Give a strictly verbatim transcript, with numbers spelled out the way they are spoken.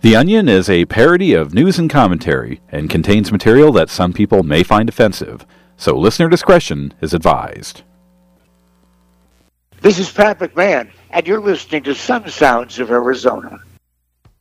The Onion is a parody of news and commentary and contains material that some people may find offensive, so listener discretion is advised. This is Pat McMahon, and you're listening to Sun Sounds of Arizona.